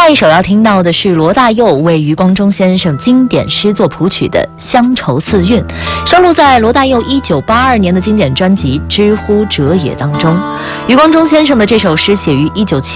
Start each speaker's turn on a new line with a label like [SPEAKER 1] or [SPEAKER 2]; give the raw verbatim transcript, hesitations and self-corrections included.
[SPEAKER 1] 下一首要听到的是罗大佑为余光中先生经典诗作谱曲的《乡愁四韵》，收录在罗大佑一九八二年的经典专辑《知乎者也》当中。余光中先生的这首诗写于一九七